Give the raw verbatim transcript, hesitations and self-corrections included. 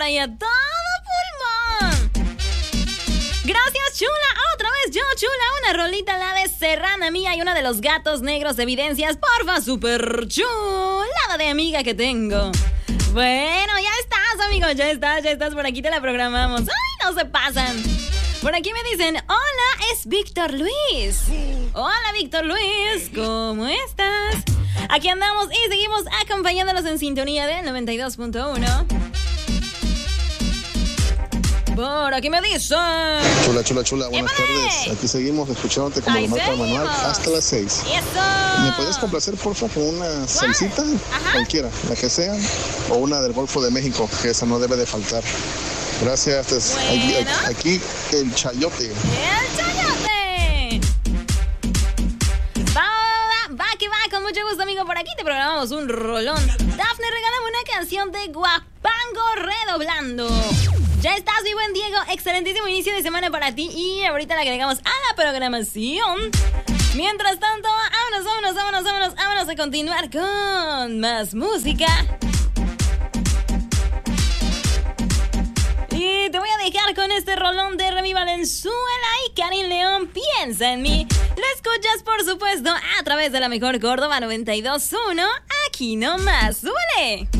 y a todo pulmón. Gracias, chula. Otra vez yo, chula. Una rolita, la de Serrana Mía y una de los gatos negros de Evidencias. Porfa, súper chulada de amiga que tengo. Bueno, ya estás, amigo. Ya estás, ya estás. Por aquí te la programamos. Ay, no se pasan. Por aquí me dicen, hola, es Víctor Luis. Hola, Víctor Luis. ¿Cómo estás? Aquí andamos y seguimos acompañándolos en sintonía del noventa y dos punto uno. Por aquí me dicen. Chula, chula, chula, buenas ¡Épale! tardes. Aquí seguimos escuchándote como Ahí lo marca seguimos. Manuel hasta las seis. ¡Eso! ¿Me puedes complacer, porfa, con una salsita? Ajá. Cualquiera, la que sea. O una del Golfo de México, que esa no debe de faltar. Gracias. Es- aquí, Bueno. aquí el chayote. ¡El chayote! Va, va, va, que va, con mucho gusto, amigo. Por aquí te programamos un rolón. Dafne, regálame una canción de Guapango redoblando. Ya estás, mi buen Diego. Excelentísimo inicio de semana para ti. Y ahorita le agregamos a la programación. Mientras tanto, vámonos, vámonos, vámonos, vámonos, vámonos a continuar con más música. Y te voy a dejar con este rolón de Remy Valenzuela y Karin León, Piensa en mí. Lo escuchas, por supuesto, a través de la mejor Córdoba noventa y dos punto uno. Aquí nomás, ¡súbele!